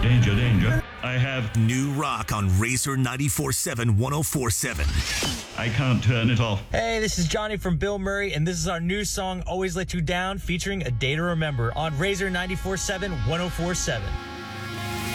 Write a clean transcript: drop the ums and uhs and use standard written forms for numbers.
Danger, danger. I have... New rock on Razor 94.7 1047. I can't turn it off. Hey, this is Johnny from Bill Murray, and this is our new song, Always Let You Down, featuring A Day to Remember on Razor 94.7 1047.